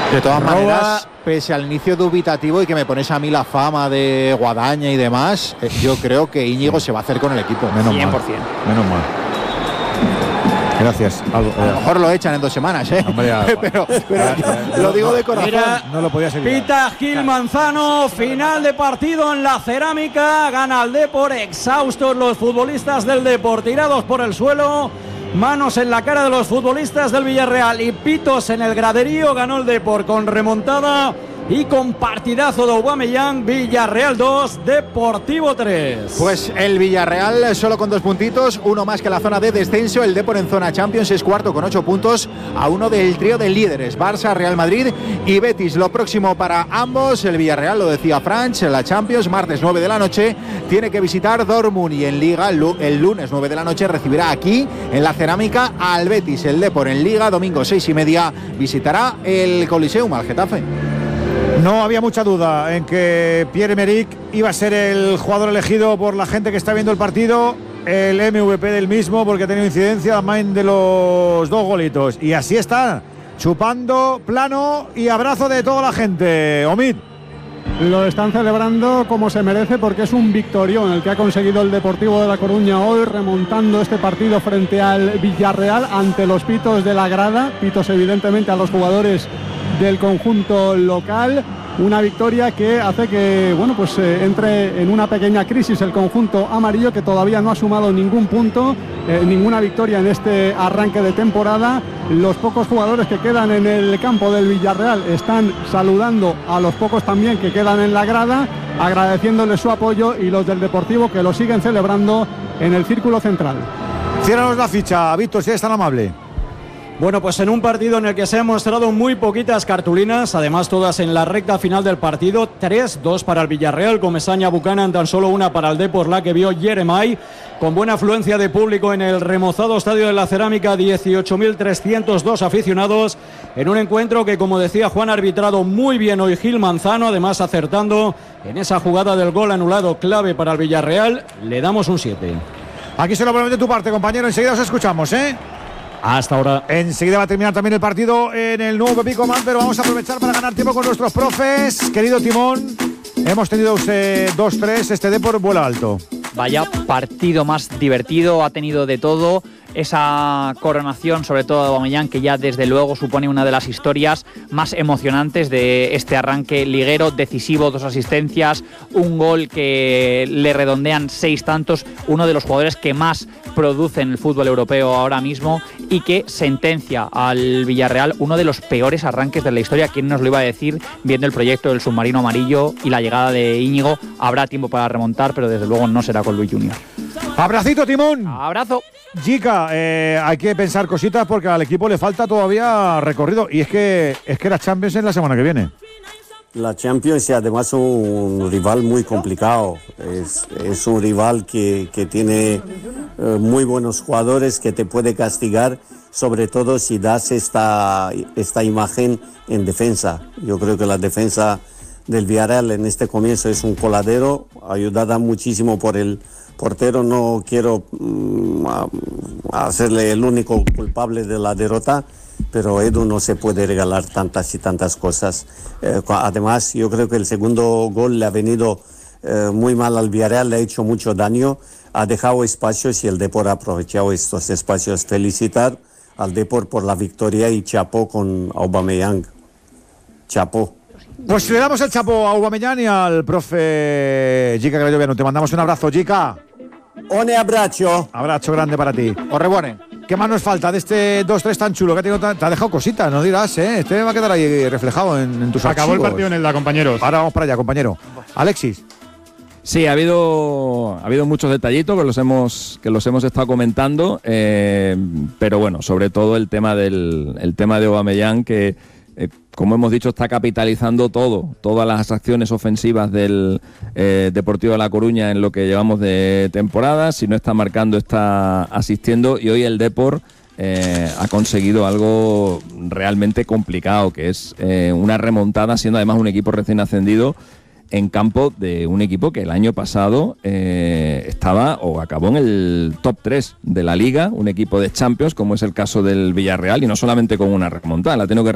De todas maneras, pese al inicio dubitativo y que me pones a mí la fama de Guadaña y demás, yo creo que Íñigo se va a hacer con el equipo. Menos 100%. Mal. Menos mal. Gracias. A lo mejor lo echan en 2 semanas, ¿eh? Hombre, pero lo digo de corazón. Mira, no lo podía seguir. Pita Gil Manzano, final de partido en la Cerámica, gana el Depor, exhaustos los futbolistas del Depor, tirados por el suelo, manos en la cara de los futbolistas del Villarreal y pitos en el graderío. Ganó el Depor con remontada y con partidazo de Aubameyang. Villarreal 2, Deportivo 3. Pues el Villarreal solo con 2 puntitos, uno más que la zona de descenso. El Depor en zona Champions es cuarto con 8 puntos, a uno del trío de líderes, Barça, Real Madrid y Betis. Lo próximo para ambos, el Villarreal, lo decía Franch, en la Champions, martes 9 de la noche, tiene que visitar Dortmund, y en Liga el lunes 9 de la noche recibirá aquí en la Cerámica al Betis. El Depor en Liga, domingo 6:30, visitará el Coliseum, al Getafe. No había mucha duda en que Pierre-Emerick iba a ser el jugador elegido por la gente que está viendo el partido, el MVP del mismo, porque ha tenido incidencia además de los 2 golitos. Y así está, chupando plano y abrazo de toda la gente. Omid. Lo están celebrando como se merece, porque es un victorión el que ha conseguido el Deportivo de La Coruña hoy, remontando este partido frente al Villarreal ante los pitos de la grada, pitos evidentemente a los jugadores del conjunto local. Una victoria que hace que entre en una pequeña crisis el conjunto amarillo, que todavía no ha sumado ningún punto, ninguna victoria en este arranque de temporada. Los pocos jugadores que quedan en el campo del Villarreal están saludando a los pocos también que quedan en la grada, agradeciéndoles su apoyo, y los del Deportivo que lo siguen celebrando en el círculo central. Ciérranos la ficha, Víctor, si eres tan amable. Bueno, pues en un partido en el que se han mostrado muy poquitas cartulinas, además todas en la recta final del partido, 3-2 para el Villarreal, Comesaña, Buchanan, tan solo una para el Depor, la que vio Jeremai, con buena afluencia de público en el remozado estadio de la Cerámica, 18.302 aficionados, en un encuentro que, como decía Juan, ha arbitrado muy bien hoy Gil Manzano, además acertando en esa jugada del gol anulado clave para el Villarreal. Le damos un 7. Aquí se lo promete tu parte, compañero, enseguida os escuchamos, ¿eh? Hasta ahora. Enseguida va a terminar también el partido en el nuevo Pepico Man, pero vamos a aprovechar para ganar tiempo con nuestros profes. Querido Timón, hemos tenido 2-3, este Depor vuela alto. Vaya partido más divertido, ha tenido de todo. Esa coronación, sobre todo de Aubameyang, que ya desde luego supone una de las historias más emocionantes de este arranque liguero, decisivo, 2 asistencias, un gol que le redondean 6 tantos, uno de los jugadores que más produce en el fútbol europeo ahora mismo, y que sentencia al Villarreal uno de los peores arranques de la historia. ¿Quién nos lo iba a decir viendo el proyecto del submarino amarillo y la llegada de Íñigo? Habrá tiempo para remontar, pero desde luego no será con Luis Junior. Abracito, Timón. Abrazo. Jica, hay que pensar cositas porque al equipo le falta todavía recorrido, y es que la Champions es la semana que viene. La Champions y además un rival muy complicado, es un rival que tiene muy buenos jugadores, que te puede castigar, sobre todo si das esta imagen en defensa. Yo creo que la defensa del Villarreal en este comienzo es un coladero, ayudada muchísimo por el portero. No quiero hacerle el único culpable de la derrota, pero Edu no se puede regalar tantas y tantas cosas. Además, yo creo que el segundo gol le ha venido muy mal al Villarreal, le ha hecho mucho daño, ha dejado espacios y el Depor ha aprovechado estos espacios. Felicitar al Depor por la victoria y chapó con Aubameyang. Chapó. Pues le damos el chapo a Aubameyang y al profe Jica Cabello. Te mandamos un abrazo, Jica. Un abrazo. Abrazo grande para ti. Orrebone. ¿Qué más nos falta de este 2-3 tan chulo? Que te ha dejado cositas, no dirás, ¿eh? Este va a quedar ahí reflejado en tus Acabó archivos. el partido en el da, compañeros. Ahora vamos para allá, compañero. Alexis. Sí, ha habido muchos detallitos que los hemos estado comentando, pero bueno, sobre todo el tema de Aubameyang, que como hemos dicho, está capitalizando todas las acciones ofensivas del Deportivo de La Coruña en lo que llevamos de temporada. Si no está marcando, está asistiendo, y hoy el Depor ha conseguido algo realmente complicado, que es una remontada, siendo además un equipo recién ascendido en campo de un equipo que el año pasado estaba o acabó en el top 3 de la Liga, un equipo de Champions, como es el caso del Villarreal, y no solamente con una remontada, la tengo que